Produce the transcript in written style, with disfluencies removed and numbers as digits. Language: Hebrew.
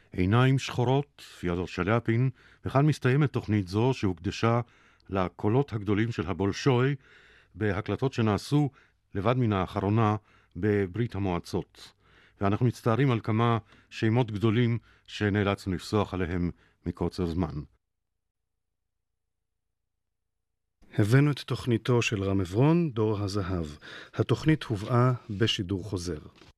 עיניים שחורות, פיאדור שלפין, וכאן מסתיימת תוכנית זו שהוקדשה לקולות הגדולים של הבולשוי בהקלטות שנעשו לבד מן האחרונה בברית המועצות. ואנחנו מצטערים על כמה שמות גדולים שנאלצנו לפסוח עליהם מקוצר זמן. הבאנו את תוכניתו של רם עברון, דור הזהב. התוכנית הובאה בשידור חוזר.